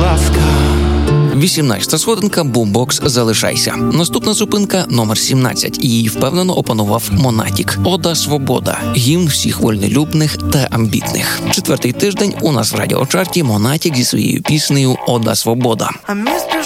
ласка. 18-та сходинка «Бумбокс. Залишайся». Наступна зупинка номер 17. Її впевнено опанував Монатік. «Ода Свобода». Гімн всіх вольнолюбних та амбітних. 4-й тиждень у нас в радіочарті Монатік зі своєю піснею «Ода Свобода».